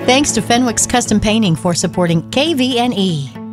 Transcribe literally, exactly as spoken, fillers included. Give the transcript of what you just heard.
Thanks to Fenwick's Custom Painting for supporting K V N E.